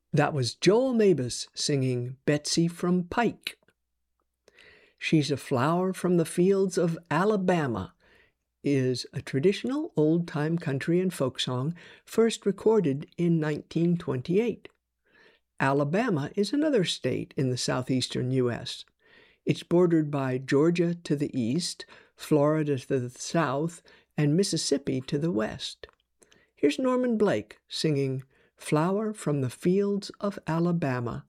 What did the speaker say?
That was Joel Mabus singing Betsy from Pike. She's a Flower from the Fields of Alabama is a traditional old-time country and folk song first recorded in 1928. Alabama is another state in the southeastern U.S. It's bordered by Georgia to the east, Florida to the south, and Mississippi to the west. Here's Norman Blake singing Flower from the Fields of Alabama.